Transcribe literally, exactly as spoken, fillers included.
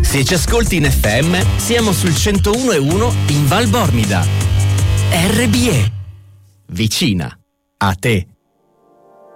Se ci ascolti in F M, siamo sul centouno e uno in Val Bormida. R B E. Vicina a te.